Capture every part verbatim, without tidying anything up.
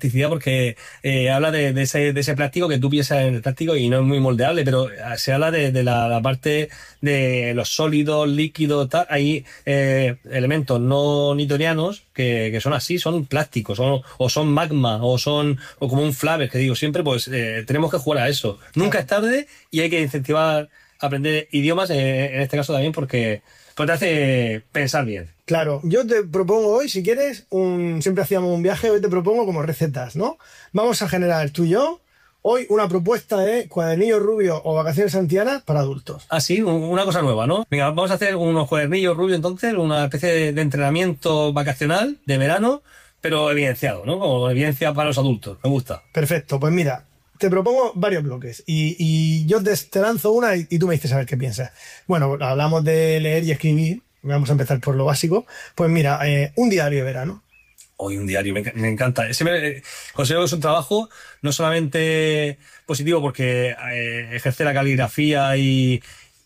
plasticidad porque eh, habla de, de, ese, de ese plástico que tú piensas en el plástico y no es muy moldeable, pero se habla de, de la, la parte de los sólidos, líquidos, tal. Hay eh, elementos no newtonianos que, que son así, son plásticos, son, o son magma, o son o como un flaver, que digo siempre, pues eh, tenemos que jugar a eso. Nunca es tarde y hay que incentivar a aprender idiomas, eh, en este caso también, porque, porque te hace pensar bien. Claro, yo te propongo hoy, si quieres, un siempre hacíamos un viaje, hoy te propongo como recetas, ¿no? Vamos a generar tú y yo hoy una propuesta de cuadernillos rubios o vacaciones antianas para adultos. Ah, sí, una cosa nueva, ¿no? Venga, vamos a hacer unos cuadernillos rubios entonces, una especie de, de entrenamiento vacacional de verano, pero evidenciado, ¿no? Como evidencia para los adultos, me gusta. Perfecto, pues mira, te propongo varios bloques y, y yo te, te lanzo una y, y tú me dices a ver qué piensas. Bueno, hablamos de leer y escribir, vamos a empezar por lo básico. Pues mira, eh, un diario de verano. Hoy un diario, me, me encanta. Ese me, eh, considero que es un trabajo no solamente positivo porque eh, ejerce la caligrafía y,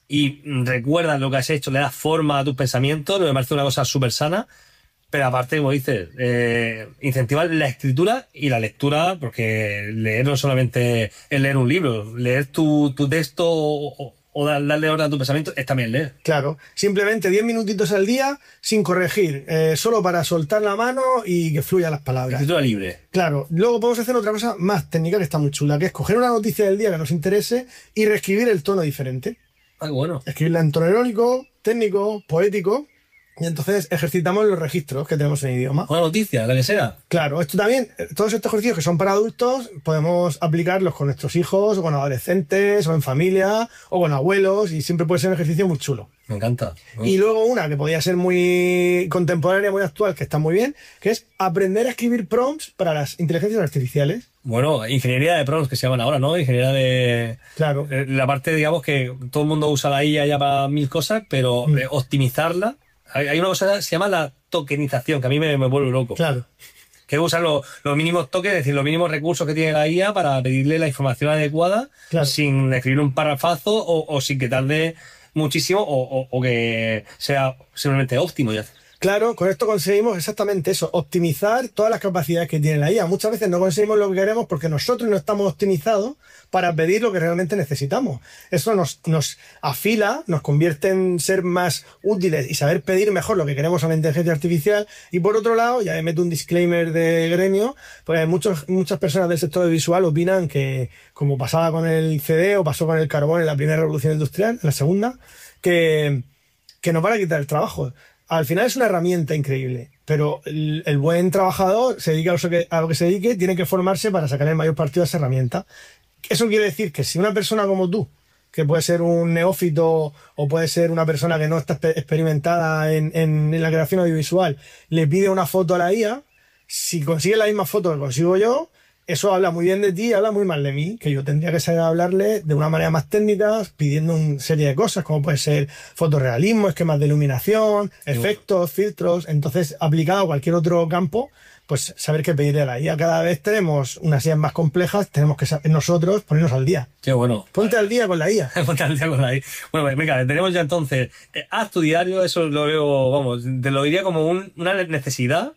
y recuerdas lo que has hecho, le das forma a tus pensamientos, me parece una cosa súper sana, pero aparte, como dices, eh, incentivar la escritura y la lectura, porque leer no solamente es leer un libro, leer tu, tu texto o, o darle orden a tu pensamiento es también leer. Claro, simplemente diez minutitos al día sin corregir, eh, solo para soltar la mano y que fluyan las palabras. Escritura libre. Claro, luego podemos hacer otra cosa más técnica que está muy chula, que es coger una noticia del día que nos interese y reescribir el tono diferente. Ah, bueno. Escribirla en tono irónico, técnico, poético. Y entonces ejercitamos los registros que tenemos en idioma. Una noticia, la que sea. Claro, esto también, todos estos ejercicios que son para adultos, podemos aplicarlos con nuestros hijos, o con adolescentes, o en familia, o con abuelos, y siempre puede ser un ejercicio muy chulo. Me encanta. Y luego una que podría ser muy contemporánea, muy actual, que está muy bien, que es aprender a escribir prompts para las inteligencias artificiales. Bueno, ingeniería de prompts que se llaman ahora, ¿no? Ingeniería de... Claro. La parte, digamos, que todo el mundo usa la I A ya para mil cosas, pero mm. optimizarla. Hay una cosa que se llama la tokenización, que a mí me, me vuelve loco. Claro. Que usan los, los mínimos tokens, es decir, los mínimos recursos que tiene la I A para pedirle la información adecuada, claro, sin escribir un parrafazo o, o sin que tarde muchísimo o, o, o que sea simplemente óptimo. Ya. Claro, con esto conseguimos exactamente eso, optimizar todas las capacidades que tiene la I A. Muchas veces no conseguimos lo que queremos porque nosotros no estamos optimizados para pedir lo que realmente necesitamos. Eso nos, nos afila, nos convierte en ser más útiles y saber pedir mejor lo que queremos a la inteligencia artificial. Y por otro lado, ya meto un disclaimer de gremio, pues muchos, muchas personas del sector visual opinan que, como pasaba con el C D o pasó con el carbón en la primera revolución industrial, en la segunda, que, que nos van a quitar el trabajo. Al final es una herramienta increíble, pero el, el buen trabajador, se dedica a lo, que, a lo que se dedique, tiene que formarse para sacar el mayor partido de esa herramienta. Eso quiere decir que si una persona como tú, que puede ser un neófito o puede ser una persona que no está experimentada en, en, en la creación audiovisual, le pide una foto a la I A, si consigue la misma foto que consigo yo, eso habla muy bien de ti y habla muy mal de mí, que yo tendría que saber hablarle de una manera más técnica, pidiendo una serie de cosas, como puede ser fotorrealismo, esquemas de iluminación, efectos, filtros. Entonces, aplicado a cualquier otro campo, pues saber qué pedirle a la I A. Cada vez tenemos unas I As más complejas, tenemos que saber nosotros ponernos al día. Qué bueno. Ponte al día con la I A. Ponte al día con la I A. Bueno, venga, tenemos ya entonces, eh, haz tu diario, eso lo veo, vamos, te lo diría como un, una necesidad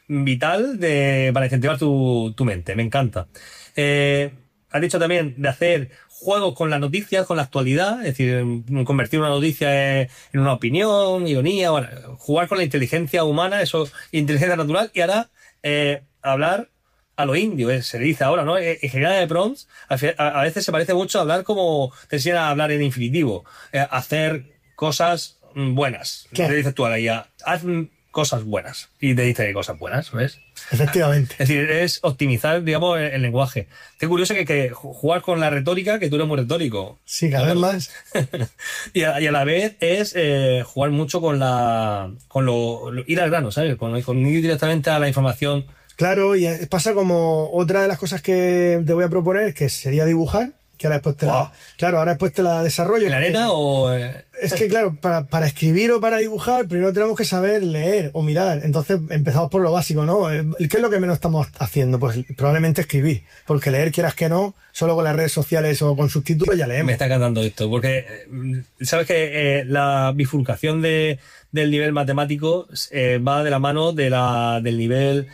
vital de, para incentivar tu, tu mente. Me encanta. Eh, has dicho también de hacer juegos con las noticias, con la actualidad, es decir, convertir una noticia en una opinión, ironía, bueno, jugar con la inteligencia humana, eso, inteligencia natural, y ahora eh, hablar a lo indio, eh, se le dice ahora, ¿no? En general de prompts, a, a veces se parece mucho a hablar como te enseñan a hablar en infinitivo, eh, hacer cosas buenas. ¿Qué? Le dices tú a la I A, haz cosas buenas. Y te dice cosas buenas, ¿ves? Efectivamente. Es decir, es optimizar, digamos, el, el lenguaje. Qué curioso que, que jugar con la retórica, que tú eres muy retórico. Sí, cada vez más. y, a, y a la vez es eh, jugar mucho con la con lo, lo ir al grano, ¿sabes? Con, con ir directamente a la información. Claro, y pasa como otra de las cosas que te voy a proponer, que sería dibujar, que ahora después te la, wow. claro, ahora después te la desarrollo. ¿En la arena o...? Eh... Es que, claro, para, para escribir o para dibujar, primero tenemos que saber leer o mirar. Entonces, empezamos por lo básico, ¿no? ¿Qué es lo que menos estamos haciendo? Pues probablemente escribir. Porque leer, quieras que no, solo con las redes sociales o con subtítulos ya leemos. Me está encantando esto, porque sabes que eh, la bifurcación de, del nivel matemático eh, va de la mano de la, del nivel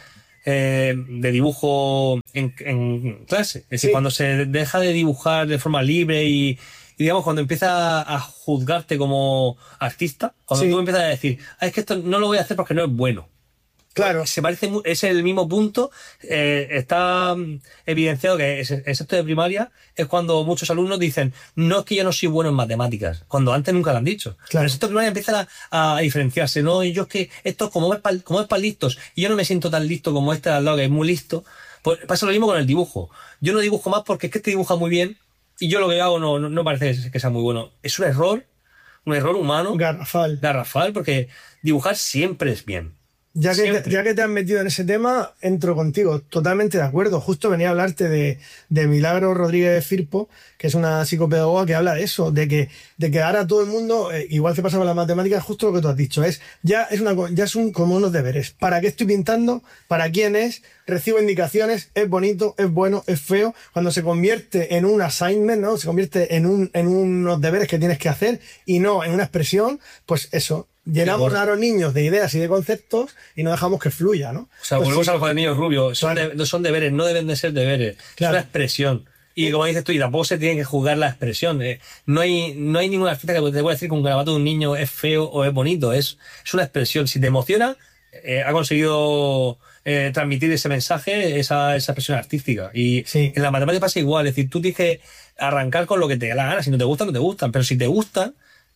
eh, de dibujo en, en clase. Es decir, Sí. cuando se deja de dibujar de forma libre y, y digamos, cuando empieza a juzgarte como artista, cuando Sí. tú empiezas a decir, ah, es que esto no lo voy a hacer porque no es bueno. Claro. Se parece, mu- es el mismo punto. eh, está mm, evidenciado que es- en sexto de primaria es cuando muchos alumnos dicen, no es que yo no soy bueno en matemáticas, cuando antes nunca lo han dicho. Pero en sexto de primaria empiezan a, a diferenciarse, ¿no? Y yo es que esto como es para como es para listos, y yo no me siento tan listo como este de al lado que es muy listo. Pues pasa lo mismo con el dibujo. Yo no dibujo más porque es que este dibuja muy bien y yo lo que hago no, no, no parece que sea muy bueno. Es un error, un error humano, Garrafal. garrafal, porque dibujar siempre es bien. Ya que, te, Siempre. ya que te has metido en ese tema, entro contigo. Totalmente de acuerdo. Justo venía a hablarte de, de Milagro Rodríguez Firpo, que es una psicopedagoga que habla de eso, de que, de que ahora todo el mundo, eh, igual que pasa con las matemáticas, justo lo que tú has dicho, es ya es una co- ya es un, como unos deberes. ¿Para qué estoy pintando? ¿Para quién es? Recibo indicaciones, es bonito, es bueno, es feo. Cuando se convierte en un assignment, ¿no? Se convierte en, un, en unos deberes que tienes que hacer y no en una expresión, pues eso. Llenamos Qué a los niños de ideas y de conceptos y no dejamos que fluya, ¿no? O sea, Pues volvemos sí. a los cuadernillos rubios. Son, Claro. de- no son deberes, no deben de ser deberes. Claro. Es una expresión. Y como dices tú, y tampoco se tiene que juzgar la expresión. eh. No hay, no hay ninguna artista que te pueda decir que un garabato de un niño es feo o es bonito. Es, es una expresión. Si te emociona, eh, ha conseguido eh, transmitir ese mensaje, esa, esa expresión artística. Y Sí. en la matemática pasa igual. Es decir, tú tienes que arrancar con lo que te da la gana. Si no te gustan, no te gustan. Pero si te gustan,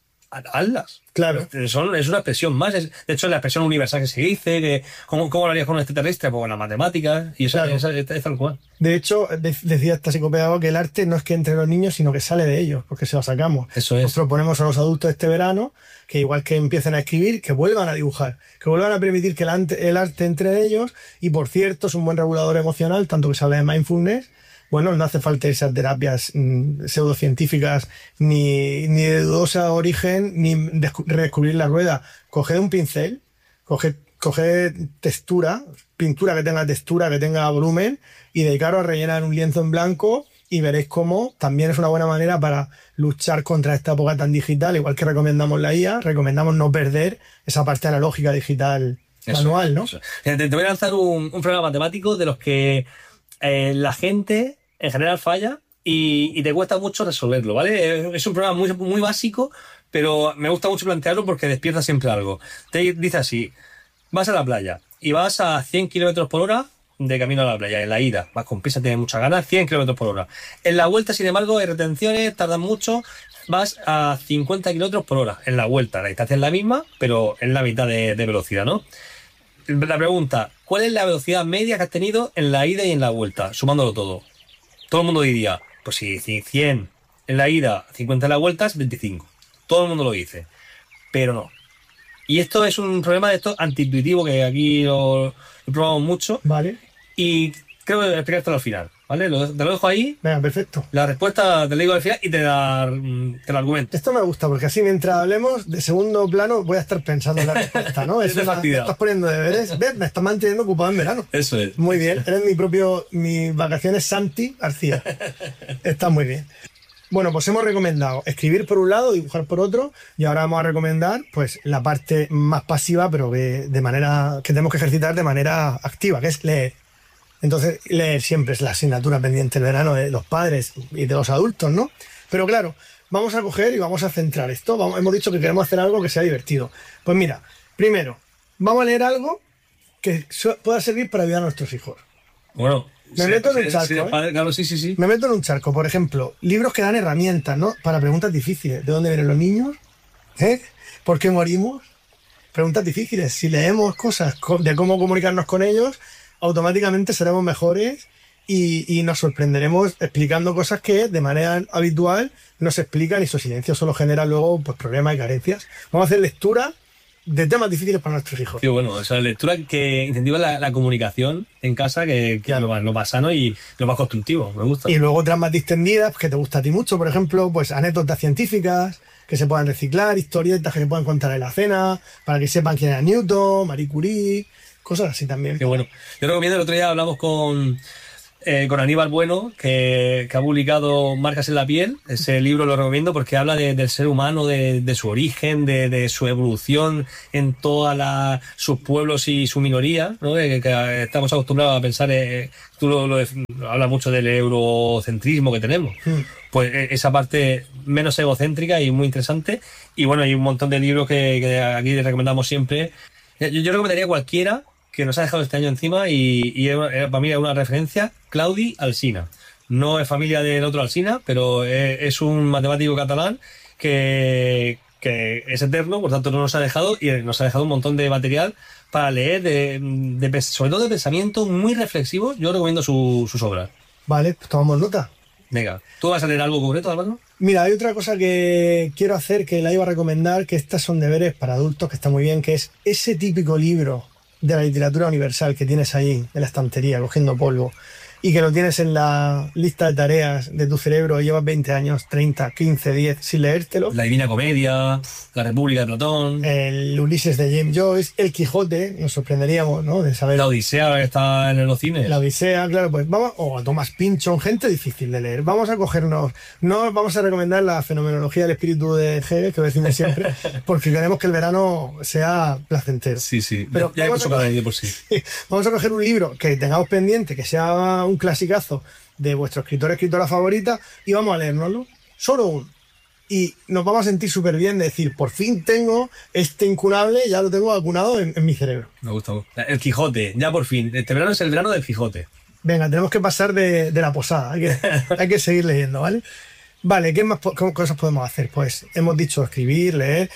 hazlas. Claro. Son, es una expresión más. Es, de hecho, es la expresión universal que se dice. Que, ¿cómo, ¿Cómo lo harías con un extraterrestre? Pues con las matemáticas. Y eso, Claro. esa- esa- es tal cual. De hecho, de- decía esta psicopedagoga que el arte no es que entre los niños, sino que sale de ellos, porque se lo sacamos. Eso es. Nos proponemos a los adultos este verano que igual que empiecen a escribir, que vuelvan a dibujar, que vuelvan a permitir que el arte, el arte entre ellos. Y por cierto, es un buen regulador emocional, tanto que se habla de mindfulness. Bueno, no hace falta irse a terapias mm, pseudocientíficas ni, ni de dudosa origen, ni descu- redescubrir la rueda. Coged un pincel, coged, coged textura, pintura que tenga textura, que tenga volumen, y dedicaros a rellenar un lienzo en blanco y veréis cómo también es una buena manera para luchar contra esta época tan digital. Igual que recomendamos la I A, recomendamos no perder esa parte analógica digital Eso, manual, ¿no? eso. Fíjate, te voy a lanzar un, un programa matemático de los que eh, la gente en general falla y, y te cuesta mucho resolverlo, ¿vale? Es un programa muy, muy básico, pero me gusta mucho plantearlo porque despierta siempre algo. Te dice así, vas a la playa y vas a cien kilómetros por hora de camino a la playa. En la ida vas con prisa, tienes muchas ganas, cien kilómetros por hora. En la vuelta, sin embargo, hay retenciones, tardan mucho, vas a cincuenta kilómetros por hora en la vuelta. La distancia es la misma, pero en la mitad de, de velocidad, ¿no? La pregunta, ¿cuál es la velocidad media que has tenido en la ida y en la vuelta? Sumándolo todo. Todo el mundo diría, pues si cien en la ida, cincuenta en la vuelta, es veinticinco. Todo el mundo lo dice. Pero no. Y esto es un problema de esto antiintuitivo, que aquí lo, lo probamos mucho. Vale. Y creo que explicártelo al final, ¿vale? Lo, te lo dejo ahí. Venga, perfecto. La respuesta te la digo al final y te la, te la argumento. Esto me gusta porque así mientras hablemos de segundo plano voy a estar pensando en la respuesta, ¿no? Estoy una- me fastidiado. estás poniendo deberes. ¿Ves? Me estás manteniendo ocupado en verano. Eso es. Muy bien. Eres mi propio, mis vacaciones Santi García. Está muy bien. Bueno, pues hemos recomendado escribir por un lado, dibujar por otro, y ahora vamos a recomendar pues la parte más pasiva, pero que de manera que tenemos que ejercitar de manera activa, que es leer. Entonces, leer siempre es la asignatura pendiente del verano de los padres y de los adultos, ¿no? Pero claro, vamos a coger y vamos a centrar esto. Vamos- hemos dicho que queremos hacer algo que sea divertido. Pues mira, primero, vamos a leer algo que so- pueda servir para ayudar a nuestros hijos. Bueno. Me sí, meto en un sí, charco, sí, ¿eh? padre, claro, sí, sí, sí. Me meto en un charco, por ejemplo, libros que dan herramientas, ¿no? Para preguntas difíciles. ¿De dónde vienen los niños? ¿Eh? ¿Por qué morimos? Preguntas difíciles. Si leemos cosas co- de cómo comunicarnos con ellos, automáticamente seremos mejores y, y nos sorprenderemos explicando cosas que de manera habitual no se explican y su silencio solo genera luego pues, problemas y carencias. Vamos a hacer lectura de temas difíciles para nuestros hijos. Qué bueno, o sea, lectura que incentiva la, la comunicación en casa, que, que es lo más, lo más sano y lo más constructivo. Me gusta. Y luego otras más distendidas, que te gusta a ti mucho, por ejemplo, pues anécdotas científicas que se puedan reciclar, historietas que se puedan contar en la cena, para que sepan quién era Newton, Marie Curie, cosas así también. Qué bueno. Yo recomiendo, el otro día hablamos con eh, con Aníbal Bueno, que, que ha publicado Marcas en la piel. Ese libro lo recomiendo porque habla de, del ser humano, de, de su origen, de, de su evolución en todos sus pueblos y su minoría, ¿no? Que, que estamos acostumbrados a pensar, eh, tú lo, lo, lo hablas mucho del eurocentrismo que tenemos. Mm. Pues esa parte menos egocéntrica y muy interesante. Y bueno, hay un montón de libros que, que aquí les recomendamos siempre. Yo, yo recomendaría a cualquiera que nos ha dejado este año encima y, y es, para mí es una referencia, Claudi Alsina. No es familia del otro Alsina, pero es, es un matemático catalán que, que es eterno, por tanto no nos ha dejado y nos ha dejado un montón de material para leer, de, de, sobre todo de pensamiento muy reflexivo. Yo recomiendo su, sus obras. Vale, pues tomamos nota. Venga, ¿tú vas a leer algo concreto, Álvaro? Mira, hay otra cosa que quiero hacer, que la iba a recomendar, que estas son deberes para adultos, que está muy bien, que es ese típico libro de la literatura universal que tienes ahí en la estantería cogiendo polvo y que lo tienes en la lista de tareas de tu cerebro y llevas veinte años, treinta, quince, diez sin leértelo. La Divina Comedia, La República de Platón, el Ulises de James Joyce, El Quijote, nos sorprenderíamos, ¿no? De saber. La Odisea, que está en los cines. La Odisea, claro, pues vamos, o a Thomas Pynchon, gente difícil de leer. Vamos a cogernos, no vamos a recomendar la fenomenología del espíritu de Hegel, que decimos siempre, porque queremos que el verano sea placentero. Sí, sí, pero ya vamos, he cada día por sí. Vamos a coger un libro que tengamos pendiente, que sea un clasicazo de vuestro escritor o escritora favorita y vamos a leérnoslo, solo uno. Y nos vamos a sentir súper bien de decir, por fin tengo este incunable, ya lo tengo vacunado en, en mi cerebro. Me gusta. El Quijote, ya por fin. Este verano es el verano del Quijote. Venga, tenemos que pasar de, de la posada, hay que, hay que seguir leyendo, ¿vale? Vale, ¿qué más qué cosas podemos hacer? Pues hemos dicho escribir, leer,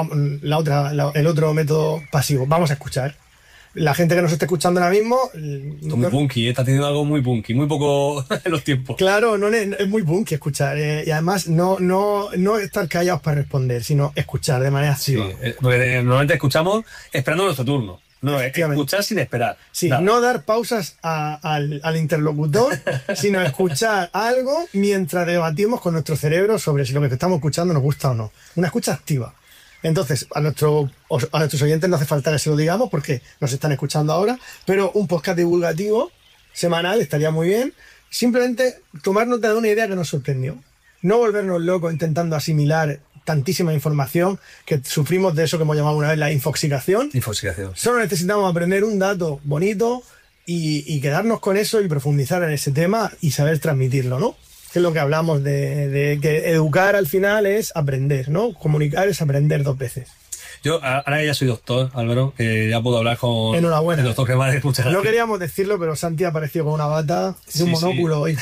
la otra, la, el otro método pasivo, vamos a escuchar. La gente que nos esté escuchando ahora mismo... Esto muy punky, ¿eh? Está haciendo algo muy punky, muy poco en los tiempos. Claro, no es, es muy punky escuchar. Eh, y además, no, no, no estar callados para responder, sino escuchar de manera activa. Sí, eh, porque normalmente escuchamos esperando nuestro turno. No, es escuchar sin esperar. Sí, nada. No dar pausas a, al, al interlocutor, sino escuchar algo mientras debatimos con nuestro cerebro sobre si lo que estamos escuchando nos gusta o no. Una escucha activa. Entonces, a, nuestro, a nuestros oyentes no hace falta que se lo digamos porque nos están escuchando ahora, pero un podcast divulgativo semanal estaría muy bien. Simplemente tomar nota de una idea que nos sorprendió. No volvernos locos intentando asimilar tantísima información, que sufrimos de eso que hemos llamado una vez la infoxicación. Infoxicación. Solo necesitamos aprender un dato bonito y, y quedarnos con eso y profundizar en ese tema y saber transmitirlo, ¿no? Que es lo que hablamos de, de que educar al final es aprender, ¿no? Comunicar es aprender dos veces. Yo, ahora que ya soy doctor, Álvaro, que ya puedo hablar con Enhorabuena. el doctor Cremades. Muchas gracias. No queríamos decirlo, pero Santi apareció con una bata y sí, un monóculo sí. Hoy.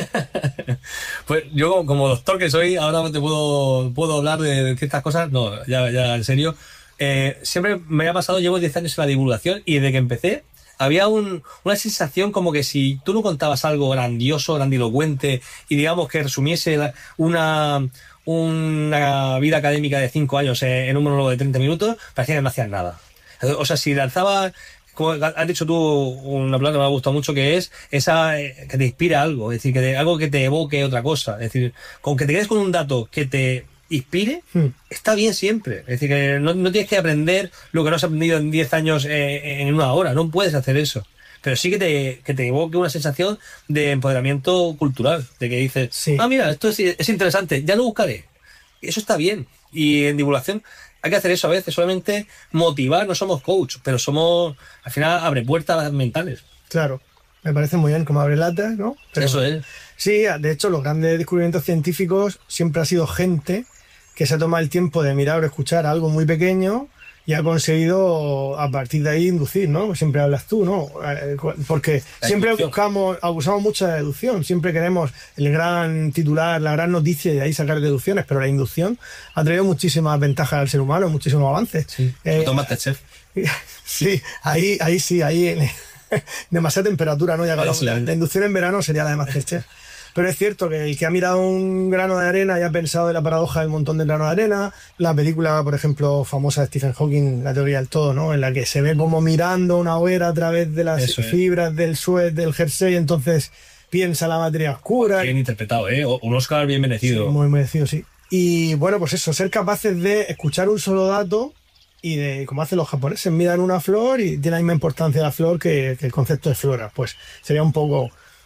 Pues yo, como doctor que soy, ahora te puedo, puedo hablar de, de ciertas cosas. No, ya, ya en serio. Eh, siempre me ha pasado, llevo diez años en la divulgación y desde que empecé, había un, una sensación como que si tú no contabas algo grandioso, grandilocuente y digamos que resumiese la, una, una vida académica de cinco años en un monólogo de treinta minutos, parecía que no hacías nada. O sea, si lanzaba, como has dicho tú, una palabra que me ha gustado mucho, que es esa eh, que te inspira algo, es decir, que te, algo que te evoque otra cosa. Es decir, con que te quedes con un dato que te inspire, hmm. está bien siempre. Es decir, que no, no tienes que aprender lo que no has aprendido en diez años eh, en una hora, no puedes hacer eso. Pero sí que te, que te evoque una sensación de empoderamiento cultural, de que dices, sí. ah, mira, esto es, es interesante, ya lo buscaré. Y eso está bien. Y en divulgación hay que hacer eso a veces, solamente motivar, no somos coach, pero somos, al final, abre puertas mentales. Claro, me parece muy bien como abre latas, ¿no? Pero, eso es. Sí, de hecho, los grandes descubrimientos científicos siempre ha sido gente que se ha tomado el tiempo de mirar o escuchar algo muy pequeño y ha conseguido a partir de ahí inducir, ¿no? Siempre hablas tú, ¿no? Porque la siempre inducción. buscamos, abusamos mucho de la deducción, siempre queremos el gran titular, la gran noticia y de ahí sacar deducciones, pero la inducción ha traído muchísimas ventajas al ser humano, muchísimos avances. Sí, eh, Masterchef. Sí, ahí, ahí sí, ahí demasiada temperatura, ¿no? Ya la, la inducción en verano sería la de Masterchef. Pero es cierto que el que ha mirado un grano de arena y ha pensado en la paradoja del montón de grano de arena, la película, por ejemplo, famosa de Stephen Hawking, La teoría del todo, ¿no? En la que se ve como mirando una hoguera a través de las Eso fibras es. del suet, del jersey, entonces piensa la materia oscura. Bien interpretado, ¿eh? Un Oscar bien merecido. Sí, muy merecido, sí. Y bueno, pues eso, ser capaces de escuchar un solo dato y de, como hacen los japoneses, miran una flor y tiene la misma importancia la flor que, que el concepto de flora. Pues sería un poco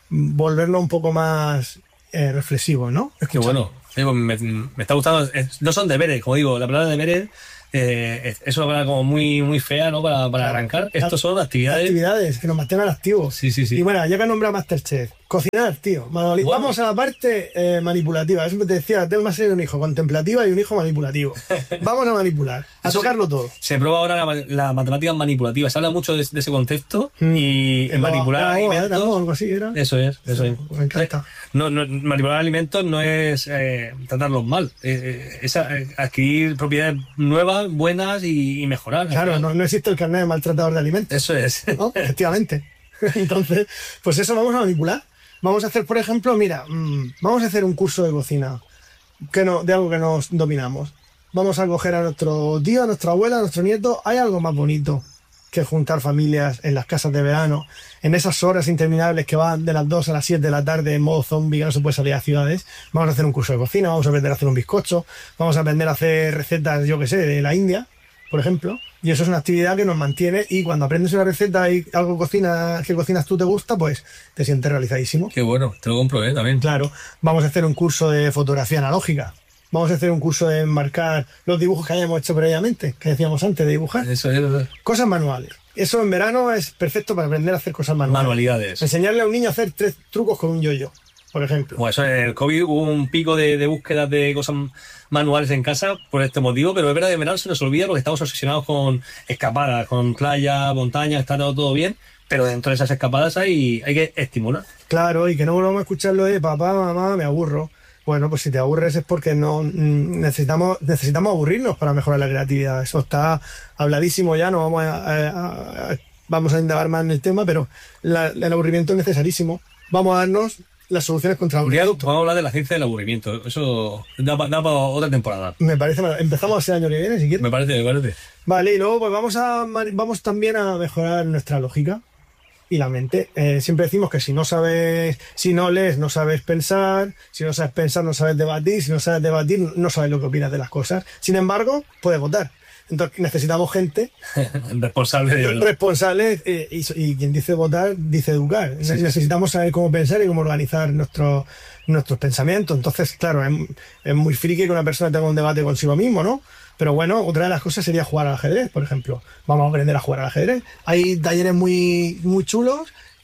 volverlo un poco más eh, reflexivo, ¿no? Qué bueno. Sí, pues me, me está gustando. Es- No son deberes, como digo, la palabra deberes eh, es, es una palabra como muy, muy fea, ¿no? Para, para arrancar. Estos son actividades. Actividades que nos mantengan activos. Sí, sí, sí. Y bueno, ya que nombra Masterchef, cocinar, tío. Manuali- Bueno. Vamos a la parte eh, manipulativa. Eso te decía, tengo una serie de un hijo contemplativa y un hijo manipulativo. Vamos a manipular, a Eso- tocarlo todo. Se prueba ahora la, la matemática manipulativa. Se habla mucho de, de ese concepto y en manipular Era algo, era alimentos. algo, algo así, era. Eso es, eso es. Me encanta. No, no, manipular alimentos no es eh, tratarlos mal, eh, es eh, adquirir propiedades nuevas, buenas y, y mejorar. Claro, no, no existe el carnet de maltratador de alimentos, Eso es. ¿no? Efectivamente. Entonces, pues eso vamos a manipular. Vamos a hacer, por ejemplo, mira, mmm, vamos a hacer un curso de cocina que no, de algo que nos dominamos. Vamos a coger a nuestro tío, a nuestra abuela, a nuestro nieto. Hay algo más bonito que juntar familias en las casas de verano, en esas horas interminables que van de las dos a las siete de la tarde en modo zombie, que no se puede salir a ciudades. Vamos a hacer un curso de cocina, vamos a aprender a hacer un bizcocho, vamos a aprender a hacer recetas, yo que sé, de la India, por ejemplo. Y eso es una actividad que nos mantiene, y cuando aprendes una receta y algo cocina, que cocinas tú te gusta, pues te sientes realizadísimo. Qué bueno, te lo compro, ¿eh? También. Claro, vamos a hacer un curso de fotografía analógica. Vamos a hacer un curso de enmarcar los dibujos que hayamos hecho previamente, que decíamos antes de dibujar. Eso es. Eso es. Cosas manuales. Eso en verano es perfecto para aprender a hacer cosas manuales. Manualidades. Enseñarle a un niño a hacer tres trucos con un yo-yo, por ejemplo. Bueno, eso en el COVID hubo un pico de, de búsquedas de cosas manuales en casa por este motivo, pero es verdad que en verano se nos olvida porque estamos obsesionados con escapadas, con playa, montaña, está todo, todo bien, pero dentro de esas escapadas hay, hay que estimular. Claro, y que no volvamos a escucharlo de papá, mamá, me aburro. Bueno, pues si te aburres es porque no mm, necesitamos necesitamos aburrirnos para mejorar la creatividad. Eso está habladísimo ya, no vamos a, a- a- vamos a indagar más en el tema, pero la- el aburrimiento es necesarísimo. Vamos a darnos las soluciones contra el Un día aburrimiento. vamos a hablar de la ciencia del aburrimiento. Eso da, pa- da para otra temporada. Me parece mal. Empezamos el año que viene, si quieres. Me parece, me parece. Vale, y luego pues vamos a vamos también a mejorar nuestra lógica y la mente. Eh, siempre decimos que si no sabes, si no lees, no sabes pensar, si no sabes pensar, no sabes debatir, si no sabes debatir, no sabes lo que opinas de las cosas. Sin embargo, puedes votar. Entonces necesitamos gente Responsable de verdad. responsable, eh, y, y quien dice votar dice educar. Sí, sí. Necesitamos saber cómo pensar y cómo organizar nuestros nuestros pensamientos. Entonces, claro, es, es muy friki que una persona tenga un debate consigo mismo, ¿no? Pero bueno, otra de las cosas sería jugar al ajedrez, por ejemplo. Vamos a aprender a jugar al ajedrez. Hay talleres muy, muy chulos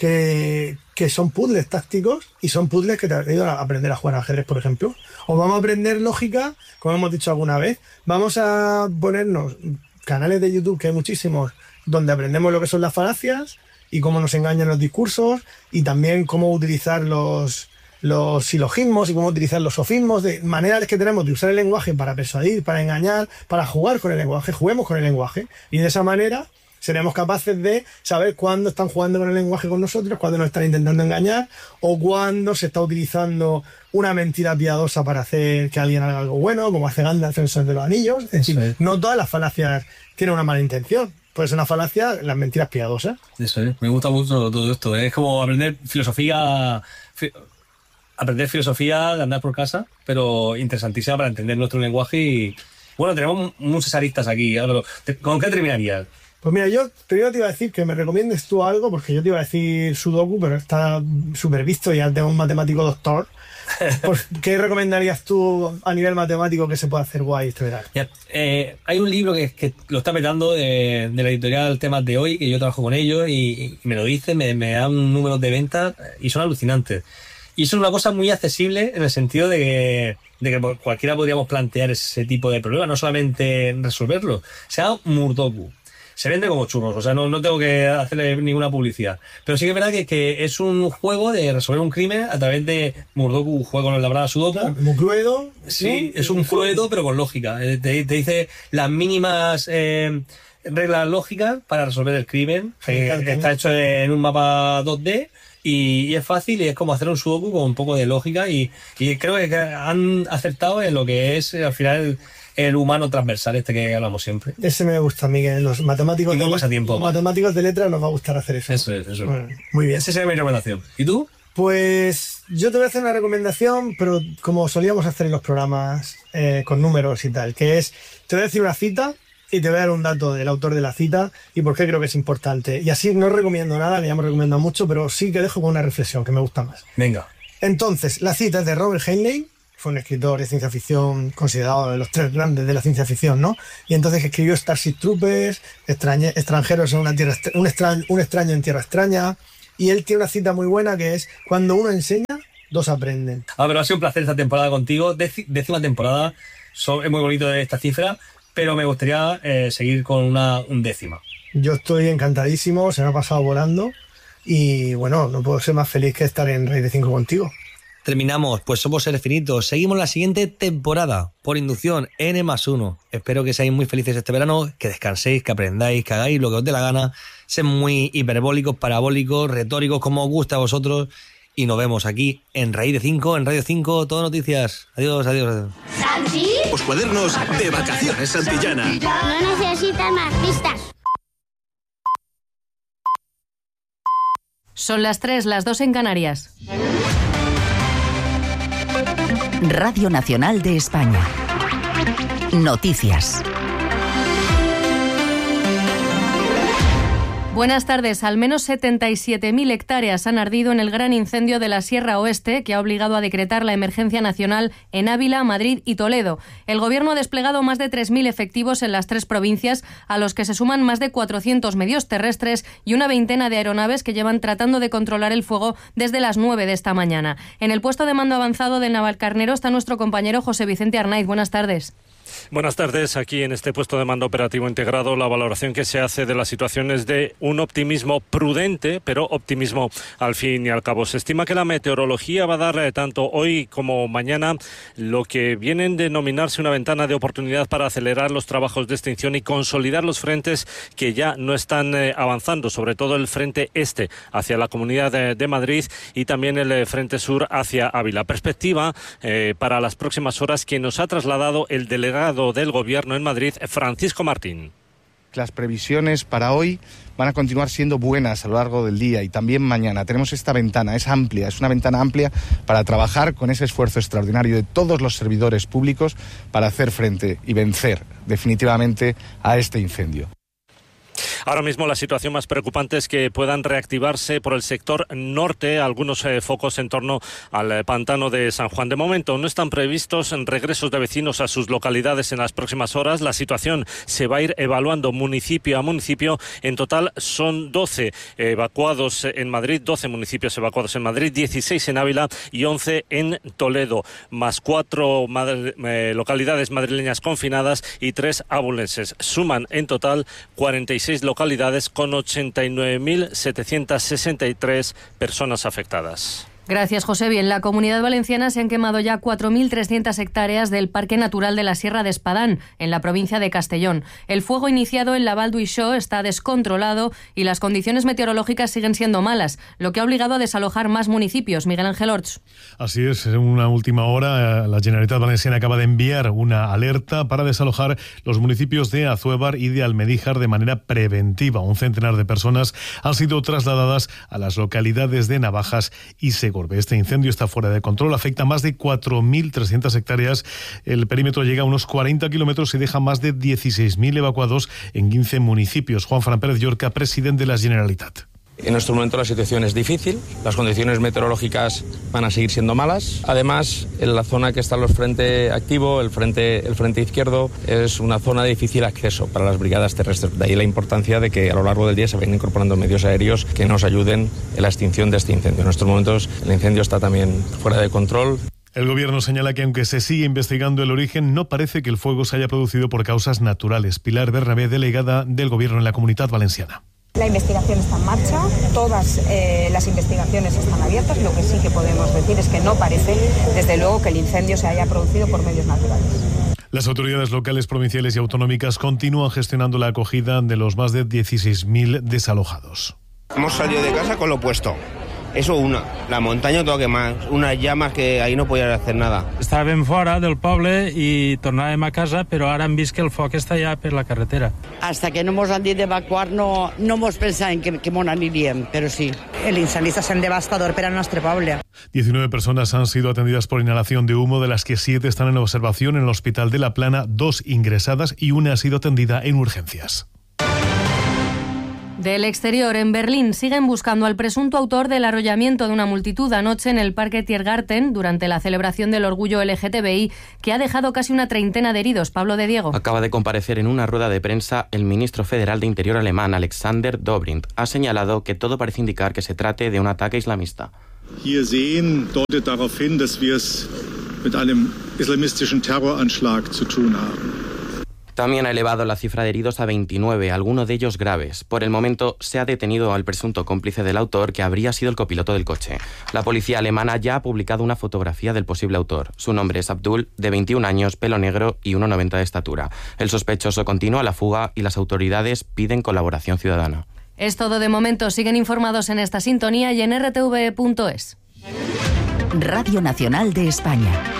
que, que son puzzles tácticos y son puzzles que te ayudan a aprender a jugar al ajedrez, por ejemplo. O vamos a aprender lógica, como hemos dicho alguna vez. Vamos a ponernos canales de YouTube, que hay muchísimos, donde aprendemos lo que son las falacias y cómo nos engañan los discursos, y también cómo utilizar los, los silogismos y cómo utilizar los sofismos, de maneras que tenemos de usar el lenguaje para persuadir, para engañar, para jugar con el lenguaje. Juguemos con el lenguaje y de esa manera seremos capaces de saber cuándo están jugando con el lenguaje con nosotros, cuándo nos están intentando engañar, o cuándo se está utilizando una mentira piadosa para hacer que alguien haga algo bueno, como hace Gandalf en el Señor de los Anillos. Es decir, Eso es. no todas las falacias tienen una mala intención. Puede ser una falacia las mentiras piadosas. Eso es. Me gusta mucho todo esto. ¿eh? Es como aprender filosofía. fi- aprender filosofía de andar por casa, pero interesantísima para entender nuestro lenguaje. Y bueno, tenemos muchas aristas aquí. Álvaro. Te- ¿Con qué terminarías? Pues mira, yo primero te iba a decir que me recomiendes tú algo, porque yo te iba a decir Sudoku, pero está súper visto y ya tengo un matemático doctor. Pues, ¿qué recomendarías tú a nivel matemático que se pueda hacer guay este verano? Ya, eh, hay un libro que, que lo está petando de, de la editorial Temas de Hoy, que yo trabajo con ellos y, y me lo dicen, me, me dan números de ventas y son alucinantes. Y eso es una cosa muy accesible en el sentido de que, de que cualquiera podríamos plantear ese tipo de problema, no solamente resolverlo. Se llama Murdoku. Se vende como churros, o sea, no, no tengo que hacerle ninguna publicidad. Pero sí que es verdad que, que es un juego de resolver un crimen a través de Murdoku, un juego con la palabra Sudoku. Muy crudo. Sí, ¿no? es un Cluedo, pero con lógica. Eh, Te, te dice las mínimas eh, reglas lógicas para resolver el crimen. Eh, encanta. está hecho en un mapa dos D y, y es fácil y es como hacer un sudoku con un poco de lógica. Y, y creo que han acertado en lo que es eh, al final el, el humano transversal este que hablamos siempre. Ese me gusta, Miguel. Los matemáticos, Y no de, pasa tiempo. los matemáticos de letras nos va a gustar hacer eso. Eso es, eso es. Bueno, muy bien. Esa sería mi recomendación. ¿Y tú? Pues yo te voy a hacer una recomendación, pero como solíamos hacer en los programas eh, con números y tal, que es, te voy a decir una cita y te voy a dar un dato del autor de la cita y por qué creo que es importante. Y así no recomiendo nada, que ya me recomiendo mucho, pero sí que dejo con una reflexión que me gusta más. Venga. Entonces, la cita es de Robert Heinlein, fue un escritor de ciencia ficción considerado de los tres grandes de la ciencia ficción, ¿no? Y entonces escribió Starship Troopers, extrañe, extranjeros en una tierra, un extraño, un extraño en tierra extraña, y él tiene una cita muy buena que es: cuando uno enseña, dos aprenden. Ah, pero ha sido un placer esta temporada contigo, Deci- décima temporada, so, es muy bonito de esta cifra, pero me gustaría eh, seguir con una undécima. Yo estoy encantadísimo, se me ha pasado volando, y bueno, no puedo ser más feliz que estar en Raíz de cinco contigo. Terminamos, pues somos seres finitos. Seguimos la siguiente temporada, por inducción, N más uno. Espero que seáis muy felices este verano, que descanséis, que aprendáis, que hagáis lo que os dé la gana. Sed muy hiperbólicos, parabólicos, retóricos, como os gusta a vosotros. Y nos vemos aquí en Raíz de cinco, en Radio cinco, todo noticias. Adiós, adiós, adiós. ¿Santi? Los cuadernos de vacaciones Santillana. No necesitas más pistas. Son las tres, las dos en Canarias. Radio Nacional de España. Noticias. Buenas tardes. Al menos setenta y siete mil hectáreas han ardido en el gran incendio de la Sierra Oeste, que ha obligado a decretar la emergencia nacional en Ávila, Madrid y Toledo. El Gobierno ha desplegado más de tres mil efectivos en las tres provincias, a los que se suman más de cuatrocientos medios terrestres y una veintena de aeronaves que llevan tratando de controlar el fuego desde las nueve de esta mañana. En el puesto de mando avanzado de Navalcarnero está nuestro compañero José Vicente Arnaiz. Buenas tardes. Buenas tardes. Aquí en este puesto de mando operativo integrado, la valoración que se hace de la situación es de un optimismo prudente, pero optimismo al fin y al cabo. Se estima que la meteorología va a dar eh, tanto hoy como mañana lo que vienen a denominarse una ventana de oportunidad para acelerar los trabajos de extinción y consolidar los frentes que ya no están eh, avanzando, sobre todo el frente este hacia la Comunidad de, de Madrid y también el eh, frente sur hacia Ávila. Perspectiva eh, para las próximas horas que nos ha trasladado el delegado del Gobierno en Madrid, Francisco Martín. Las previsiones para hoy van a continuar siendo buenas a lo largo del día y también mañana. Tenemos esta ventana, es amplia, es una ventana amplia para trabajar con ese esfuerzo extraordinario de todos los servidores públicos para hacer frente y vencer definitivamente a este incendio. Ahora mismo la situación más preocupante es que puedan reactivarse por el sector norte algunos eh, focos en torno al eh, pantano de San Juan. De momento no están previstos regresos de vecinos a sus localidades en las próximas horas. La situación se va a ir evaluando municipio a municipio. En total son doce evacuados en Madrid, doce municipios evacuados en Madrid, dieciséis en Ávila y once en Toledo, más cuatro madre, eh, localidades madrileñas confinadas y tres abulenses. Suman en total cuarenta y seis localidades con ochenta y nueve mil setecientas sesenta y tres personas afectadas. Gracias, José. Bien, en la Comunidad Valenciana se han quemado ya cuatro mil trescientas hectáreas del Parque Natural de la Sierra de Espadán, en la provincia de Castellón. El fuego iniciado en la Val d'Uixó está descontrolado y las condiciones meteorológicas siguen siendo malas, lo que ha obligado a desalojar más municipios. Miguel Ángel Orts. Así es, en una última hora la Generalitat Valenciana acaba de enviar una alerta para desalojar los municipios de Azuévar y de Almedíjar de manera preventiva. Un centenar de personas han sido trasladadas a las localidades de Navajas y Segorbe. Este incendio está fuera de control, afecta a más de cuatro mil trescientas hectáreas. El perímetro llega a unos cuarenta kilómetros y deja más de dieciséis mil evacuados en quince municipios. Juan Fran Pérez Llorca, presidente de la Generalitat. En nuestro momento la situación es difícil, las condiciones meteorológicas van a seguir siendo malas. Además, en la zona que está el frente activo, el frente, el frente izquierdo, es una zona de difícil acceso para las brigadas terrestres. De ahí la importancia de que a lo largo del día se vayan incorporando medios aéreos que nos ayuden en la extinción de este incendio. En estos momentos el incendio está también fuera de control. El Gobierno señala que aunque se sigue investigando el origen, no parece que el fuego se haya producido por causas naturales. Pilar Bernabé, delegada del Gobierno en la Comunidad Valenciana. La investigación está en marcha, todas eh, las investigaciones están abiertas. Lo que sí que podemos decir es que no parece, desde luego, que el incendio se haya producido por medios naturales. Las autoridades locales, provinciales y autonómicas continúan gestionando la acogida de los más de dieciséis mil desalojados. Hemos salido de casa con lo puesto. Eso una. La montaña todo quemada, unas llamas que ahí no podien hacer nada. Estàvem fora del poble i tornàvem a casa, però ara hem vist que el foc està ja per la carretera. Hasta que no mos han dit d'evacuar no, no mos pensàvem que, que mos aniríem, però sí. El incendi està sent devastador per al nostre poble. diecinueve personas han sido atendidas por inhalación de humo, de las que siete están en observación en el Hospital de La Plana, dos ingresadas y una ha sido atendida en urgencias. Del exterior, en Berlín, siguen buscando al presunto autor del arrollamiento de una multitud anoche en el Parque Tiergarten durante la celebración del orgullo L G T B I, que ha dejado casi una treintena de heridos. Pablo de Diego. Acaba de comparecer en una rueda de prensa el ministro federal de Interior alemán, Alexander Dobrindt. Ha señalado que todo parece indicar que se trate de un ataque islamista. Hier sehen deutet darauf hin, dass wir es mit einem islamistischen Terroranschlag zu tun haben. También ha elevado la cifra de heridos a veintinueve, algunos de ellos graves. Por el momento se ha detenido al presunto cómplice del autor, que habría sido el copiloto del coche. La policía alemana ya ha publicado una fotografía del posible autor. Su nombre es Abdul, de veintiún años, pelo negro y uno noventa de estatura. El sospechoso continúa la fuga y las autoridades piden colaboración ciudadana. Es todo de momento. Siguen informados en esta sintonía y en r t v punto es. Radio Nacional de España.